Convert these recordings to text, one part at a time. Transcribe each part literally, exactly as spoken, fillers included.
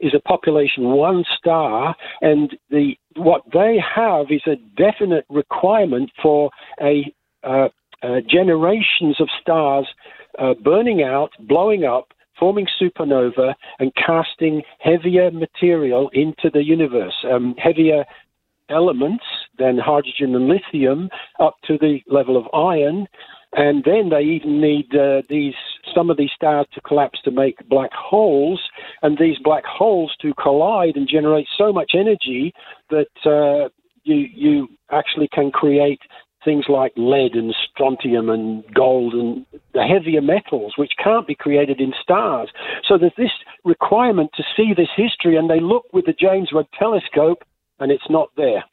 is a population one star, and the what they have is a definite requirement for a uh, uh, generations of stars uh, burning out, blowing up, forming supernova, and casting heavier material into the universe, um, heavier elements than hydrogen and lithium, up to the level of iron. And then they even need uh, these some of these stars to collapse to make black holes, and these black holes to collide and generate so much energy that uh, you you actually can create things like lead and strontium and gold and the heavier metals, which can't be created in stars. So there's this requirement to see this history, and they look with the James Webb Telescope, and it's not there.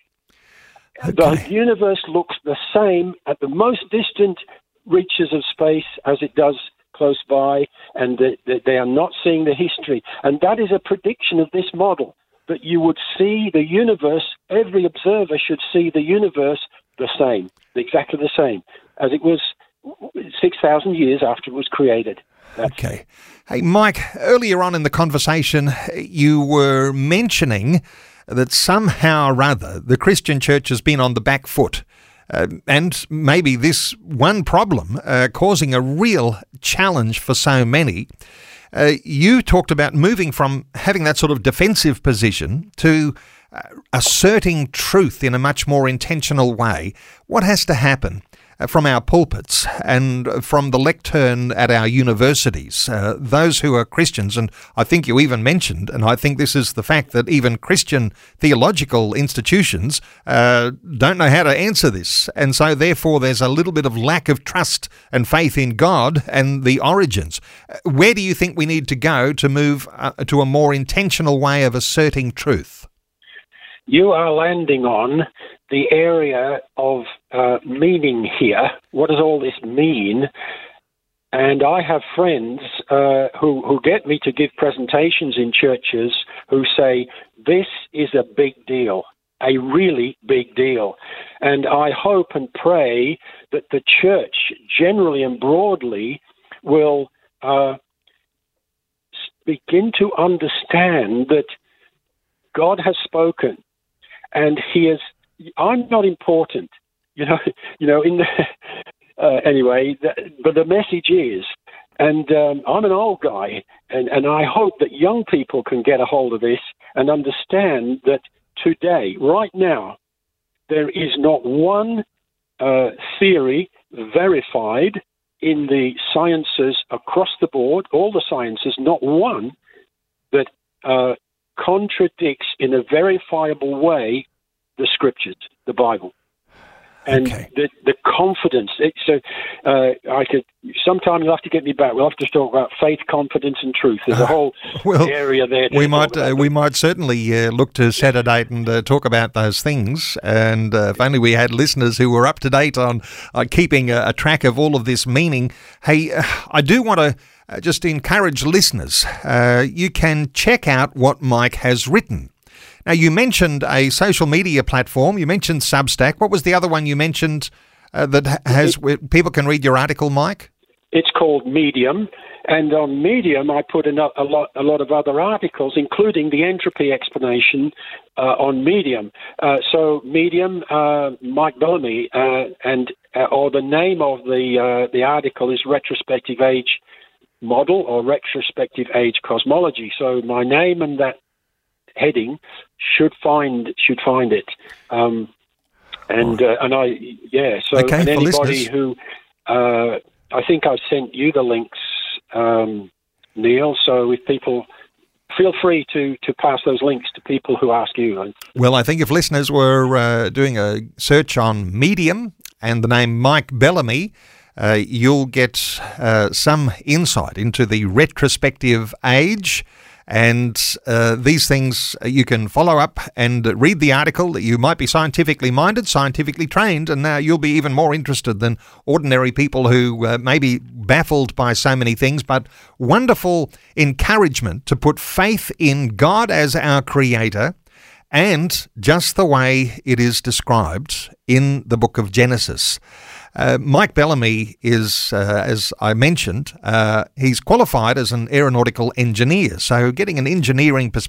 Okay. The universe looks the same at the most distant reaches of space as it does close by, and the, the, they are not seeing the history. And that is a prediction of this model, that you would see the universe, every observer should see the universe the same, exactly the same, as it was six thousand years after it was created. That's okay. Hey, Mike, earlier on in the conversation, you were mentioning that somehow or other the Christian church has been on the back foot. Uh, and maybe this one problem uh, causing a real challenge for so many. Uh, you talked about moving from having that sort of defensive position to uh, asserting truth in a much more intentional way. What has to happen uh, from our pulpits and from the lectern at our universities, uh, those who are Christians? And I think you even mentioned, and I think this is the fact, that even Christian theological institutions uh, don't know how to answer this. And so therefore there's a little bit of lack of trust and faith in God and the origins. Where do you think we need to go to move uh, to a more intentional way of asserting truth? You are landing on the area of uh, meaning here. What does all this mean? And I have friends uh, who, who get me to give presentations in churches who say, this is a big deal, a really big deal. And I hope and pray that the church, generally and broadly, will uh, begin to understand that God has spoken. And he is, I'm not important, you know, you know, in the, uh, anyway, the, but the message is, and um, I'm an old guy, and, and I hope that young people can get a hold of this and understand that today, right now, there is not one uh, theory verified in the sciences across the board, all the sciences, not one that uh contradicts in a verifiable way the scriptures, the Bible, and okay. the the confidence. It, so uh, I could sometime you'll have to get me back. We'll have to talk about faith, confidence, and truth. There's a whole uh, well, area there. We might uh, we might certainly uh, look to set a date and uh, talk about those things. And uh, if only we had listeners who were up to date on uh, keeping a, a track of all of this meaning. Hey, uh, I do want to. Uh, just encourage listeners, uh, you can check out what Mike has written. Now, you mentioned a social media platform. You mentioned Substack. What was the other one you mentioned uh, that has it, people can read your article, Mike? It's called Medium. And on Medium, I put in a, a, lot, a lot of other articles, including the entropy explanation uh, on Medium. Uh, so Medium, uh, Mike Bellamy, uh, and uh, or the name of the uh, the article is Retrospective Age Model or Retrospective Age Cosmology. So my name and that heading should find should find it. Um, and uh, and I yeah. So okay, and anybody listeners. who uh, I think I've sent you the links, um, Neil. So if people feel free to to pass those links to people who ask you. Well, I think if listeners were uh, doing a search on Medium and the name Mike Bellamy, Uh, you'll get uh, some insight into the retrospective age, and uh, these things you can follow up and read the article. You might be scientifically minded, scientifically trained, and now you'll be even more interested than ordinary people who uh, may be baffled by so many things, but wonderful encouragement to put faith in God as our creator and just the way it is described in the book of Genesis. Uh, Mike Bellamy is, uh, as I mentioned, uh, he's qualified as an aeronautical engineer. So getting an engineering perspective